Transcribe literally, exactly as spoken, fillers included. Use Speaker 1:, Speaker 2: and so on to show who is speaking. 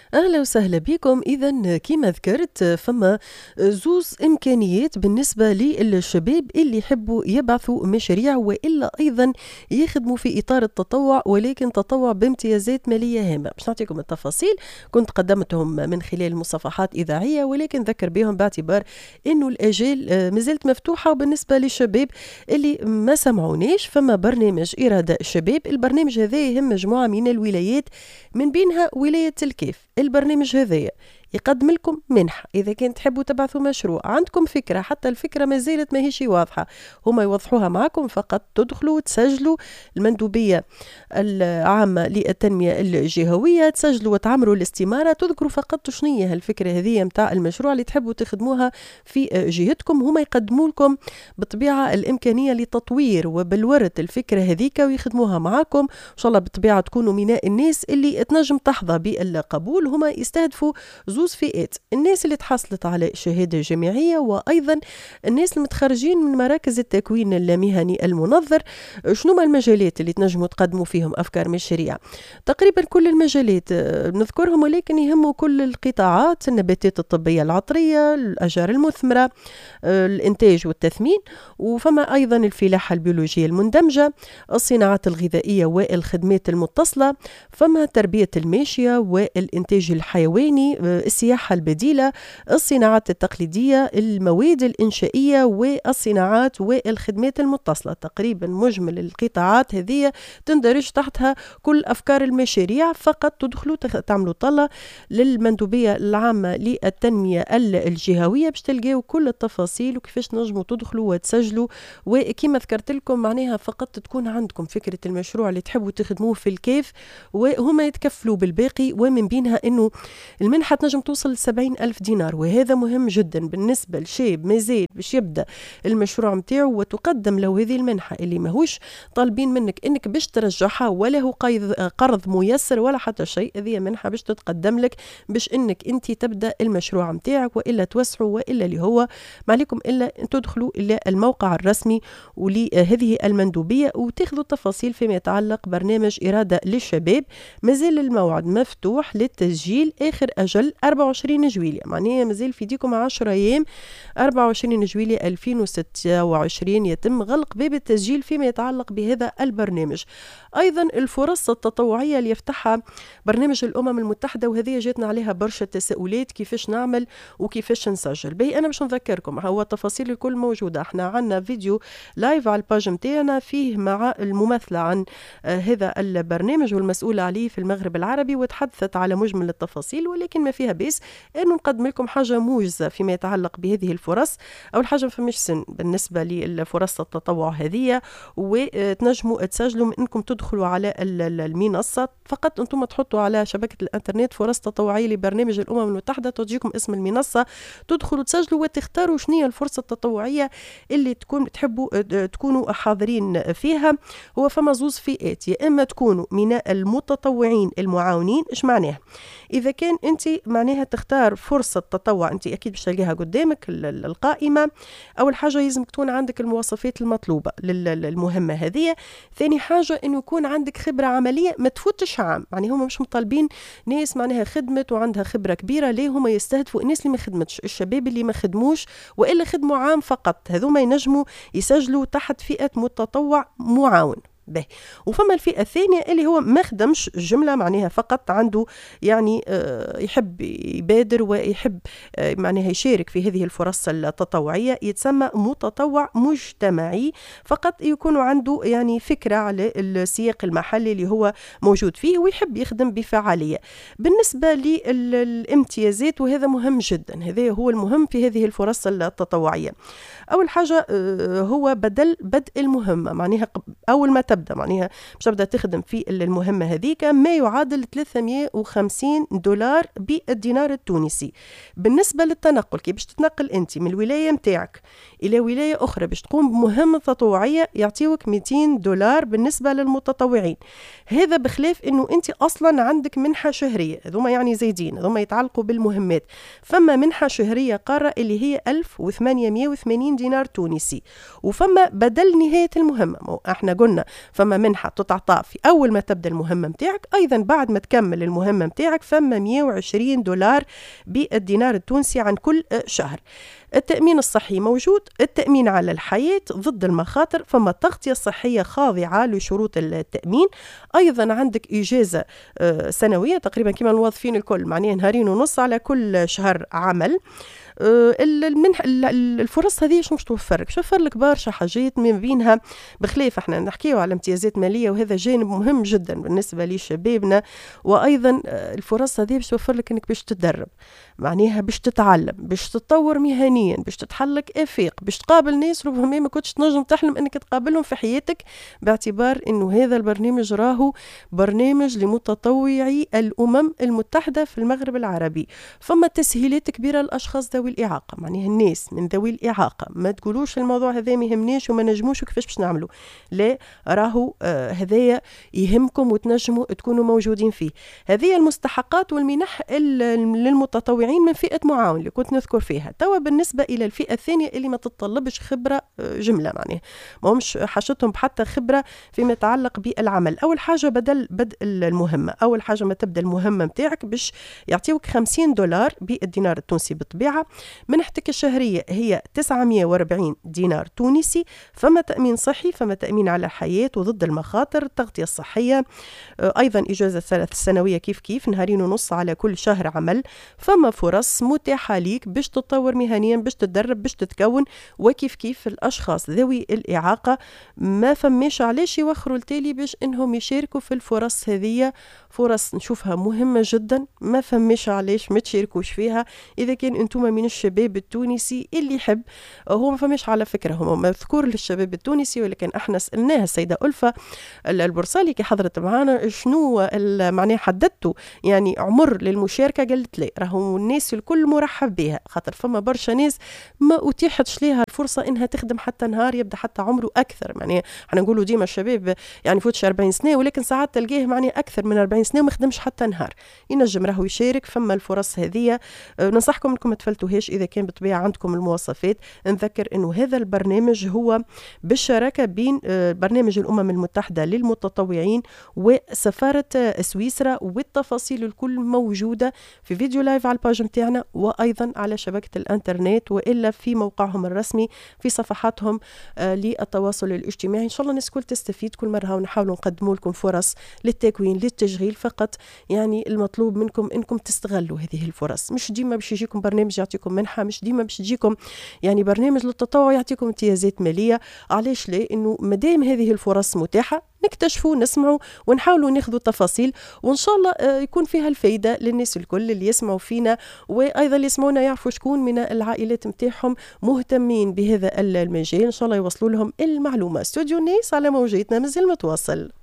Speaker 1: أهلا وسهلا بكم. إذا كما ذكرت فما زوز إمكانيات بالنسبة للشباب اللي يحبوا يبعثوا مشاريع وإلا أيضا يخدموا في إطار التطوع، ولكن تطوع بامتيازات مالية هامة. باش نعطيكم التفاصيل، كنت قدمتهم من خلال مصفحات إذاعية، ولكن ذكر بهم باعتبار أنه الأجال مازالت مفتوحة. وبالنسبة للشباب اللي ما سمعوناش، فما برنامج إرادة الشباب. البرنامج هذا يهم مجموعة من الولايات، من بينها ولاية الكيف. البرنامج هذايا يقدم لكم منحة إذا كنت تحبوا تبعثوا مشروع، عندكم فكرة، حتى الفكرة ما زالت ما هيش واضحة، هما يوضحوها معكم. فقط تدخلوا وتسجلوا المندوبية العامة للتنمية الجهوية، تسجلوا وتعملوا الاستمارة، تذكروا فقط شنية الفكرة هذه متاع المشروع اللي تحبوا تخدموها في جهتكم. هما يقدموا لكم بالطبيعة الإمكانية لتطوير وبلورة الفكرة هذيك ويخدموها معكم. إن شاء الله بالطبيعة تكونوا من الناس اللي تنجم تحظى بالقبول. هما يستهدفوا زوز فئات: الناس اللي تحصلت على شهادة جامعية، وأيضا الناس المتخرجين من مراكز التكوين اللامهني المنظر. شنو ما المجالات اللي تنجموا تقدموا فيهم أفكار مشاريع؟ تقريبا كل المجالات نذكرهم، ولكن يهموا كل القطاعات: النباتات الطبية العطرية، الأشجار المثمرة، الإنتاج والتثمين، وفما أيضا الفلاحة البيولوجية المندمجة، الصناعات الغذائية والخدمات المتصلة، فما تربية الماشية والإنتاج الحيواني، السياحة البديلة، الصناعات التقليدية، المواد الإنشائية والصناعات والخدمات المتصلة. تقريبا مجمل القطاعات هذه تندرج تحتها كل أفكار المشاريع. فقط تدخلوا تعملوا طلة للمندوبية العامة للتنمية الجهوية باش تلقاو كل التفاصيل وكيفاش نجموا تدخلوا وتسجلوا. وكما ذكرت لكم معناها فقط تكون عندكم فكرة المشروع اللي تحبوا تخدموه في الكيف، وهما يتكفلوا بالباقي. ومن بينها انه المنحة تنجم توصل لسبعين ألف دينار، وهذا مهم جدا بالنسبة لشاب مازال باش يبدأ المشروع متاعه، وتقدم له هذه المنحة اللي ماهوش طالبين منك انك باش ترجعها ولا هو قرض ميسر ولا حتى شيء. هذه منحة باش تتقدم لك باش انك انت تبدأ المشروع متاعك، وإلا توسعوا، وإلا اللي هو ما عليكم إلا أن تدخلوا إلى الموقع الرسمي ولهذه المندوبية وتاخذوا التفاصيل فيما يتعلق برنامج إرادة للشباب. مازال الموعد مفتوح للتسجيل، آخر أجل أربعة وعشرين جويلية، معناها مازال في ديكم عشرة أيام. أربعة وعشرين جويلية ألفين وستة وعشرين يتم غلق باب التسجيل فيما يتعلق بهذا البرنامج. أيضا الفرص التطوعية اللي يفتحها برنامج الأمم المتحدة، وهذه جاتنا عليها برشا تساؤلات: كيفاش نعمل وكيفاش نسجل. بي أنا باش نذكركم، هو التفاصيل الكل موجودة. احنا عنا فيديو لايف على الباج متاعنا فيه مع الممثلة عن آه هذا البرنامج والمسؤولة عليه في المغرب العربي، وتحدثت على مجمل التفاصيل. ولكن ما فيها بيس أنه نقدم لكم حاجة موجزة فيما يتعلق بهذه الفرص. أول حاجة ما فماش سن بالنسبة للفرص التطوع هذه، وتنجموا تسجلوا من أنكم تدخلوا على المنصة. فقط أنتم تحطوا على شبكة الإنترنت فرص تطوعية لبرنامج الأمم المتحدة، تجيكم اسم المنصة، تدخلوا تسجلوا وتختاروا شنو هي الفرصة التطوعية اللي تكون تحبوا تكونوا حاضرين فيها. هو فما زوز فئات: يا إما تكونوا من المتطوعين المعاونين. إيش معناه؟ إذا كان أنت معناها تختار فرصة تطوع، أنت أكيد باش تلقاها قدامك القائمة. أول حاجة يلزمك تكون عندك المواصفات المطلوبة للمهمة هذه. ثاني حاجة إنه يكون عندك خبرة عملية ما تفوتش عام، يعني هم مش مطالبين ناس معناها خدمت وعندها خبرة كبيرة، ليه هم يستهدفوا الناس اللي ما خدمتش، الشباب اللي ما خدموش وإلا خدموا عام فقط. هذوما ينجموا يسجلوا تحت فئة متطوع معاون. به. وفما الفئة الثانية اللي هو ما خدمش جملة، معناها فقط عنده يعني آه يحب يبادر ويحب آه معناها يشارك في هذه الفرص التطوعية، يتسمى متطوع مجتمعي. فقط يكون عنده يعني فكرة على السياق المحلي اللي هو موجود فيه ويحب يخدم بفعالية. بالنسبة للامتيازات، وهذا مهم جدا، هذا هو المهم في هذه الفرص التطوعية. أول حاجة آه هو بدل بدء المهمة، معناها أول ما تبدأ معناها باش تبدا تخدم في المهمة هذيك ما يعادل ثلاثمائة وخمسين دولار بالدينار التونسي. بالنسبة للتنقل، كي باش تتنقل أنت من الولاية متاعك إلى ولاية أخرى باش تقوم بمهمة تطوعية يعطيوك مئتين دولار بالنسبة للمتطوعين. هذا بخلاف أنه أنت أصلا عندك منحة شهرية، هذوما يعني زايدين، هذوما يتعلقوا بالمهمات. فما منحة شهرية قارة اللي هي ألف وثمانمائة وثمانين دينار تونسي، وفما بدل نهاية المهمة. احنا قلنا فما منحة تتعطى في أول ما تبدأ المهمة متاعك، أيضا بعد ما تكمل المهمة متاعك فما مئة وعشرين دولار بالدينار التونسي عن كل شهر. التأمين الصحي موجود، التأمين على الحياة ضد المخاطر، فما تغطية صحية خاضعة لشروط التأمين. أيضا عندك إجازة سنوية تقريبا كما الموظفين الكل، معناها نهارين ونص على كل شهر عمل. المنح الفرص هذه شو مش توفر لك؟ مش توفر لك برشا حاجات، من بينها بخلاف احنا نحكيو على امتيازات ماليه وهذا جانب مهم جدا بالنسبه لشبابنا، وايضا الفرص هذه باش توفر لك انك باش تتدرب، معناها باش تتعلم، باش تتطور مهنيا، باش تتحلك افاق، باش تقابل ناس ربما ما كنتش تنجم تحلم انك تقابلهم في حياتك، باعتبار انه هذا البرنامج راهو برنامج لمتطوعي الامم المتحده في المغرب العربي. فما تسهيلات كبيره للاشخاص ذوي الإعاقة، معناها الناس من ذوي الإعاقة ما تقولوش الموضوع هذا ما يهمناش وما نجموش وكيفاش باش نعملوا، لا راهو آه هذايا يهمكم وتنجموا تكونوا موجودين فيه. هذه المستحقات والمنح للمتطوعين من فئة معاون اللي كنت نذكر فيها. توا بالنسبة إلى الفئة الثانية اللي ما تتطلبش خبرة آه جملة، معناها ما همش حاجتهم بحتى خبرة فيما يتعلق بالعمل. أول حاجة بدل بدء المهمة، أول حاجة ما تبدأ المهمة متاعك باش يعطيوك خمسين دولار بالدينار التونسي بالطبيعة. منحتك الشهرية هي تسعمئة وأربعين دينار تونسي. فما تأمين صحي، فما تأمين على الحياة وضد المخاطر، التغطية الصحية، أيضا إجازة ثلاث سنوية كيف كيف نهارين ونص على كل شهر عمل. فما فرص متاحة ليك باش تتطور مهنيا، باش تتدرب، باش تتكون. وكيف كيف الأشخاص ذوي الإعاقة ما فماش علاش يوخروا التالي باش إنهم يشاركوا في الفرص هذه. فرص نشوفها مهمة جدا، ما فماش علاش ما تشاركوش فيها. إذا كان أنتم من الشباب التونسي اللي يحب، هو ما فماش على فكرة هو مذكور للشباب التونسي، ولكن احنا سألناها السيدة ألفة البرصالي كي حضرت معنا شنو معناه حددتوا يعني عمر للمشاركة، قالت لي راهو الناس الكل مرحب بها، خاطر فما برشا ناس ما أتيحتش لها الفرصة إنها تخدم حتى نهار يبدأ حتى عمره أكثر. معناه احنا نقولوا ديما الشباب يعني فوتش أربعين سنة، ولكن ساعات تلقاه معناه أكثر من أربعين سنة وما خدمش حتى نهار، ينجم راهو يشارك. فما الفرص هذه ننصحكم انكم ما تفلتوهاش اذا كان بالطبيعه عندكم المواصفات. نذكر انه هذا البرنامج هو بالشراكه بين برنامج الامم المتحده للمتطوعين وسفاره سويسرا، والتفاصيل الكل موجوده في فيديو لايف على الباج نتاعنا، وايضا على شبكه الانترنت، والا في موقعهم الرسمي في صفحاتهم للتواصل الاجتماعي. ان شاء الله الناس كل تستفيد. كل مره ونحاولوا نقدموا لكم فرص للتكوين للتشغيل، فقط يعني المطلوب منكم انكم تستغلوا هذه الفرص. مش ديما باش يجيكم برنامج يعطيكم منحة، مش ديما باش يجيكم يعني برنامج للتطوع يعطيكم امتيازات مالية. علاش لا؟ انه مدام هذه الفرص متاحة نكتشفوا نسمعوا ونحاولوا ناخذوا تفاصيل، وان شاء الله يكون فيها الفايدة للناس الكل اللي يسمعوا فينا، وايضا اللي يسمعونا يعرفوا شكون من العائلات متاعهم مهتمين بهذا المجال، ان شاء الله يوصلوا لهم المعلومة. استوديو الناس على موجتنا مازال متواصل.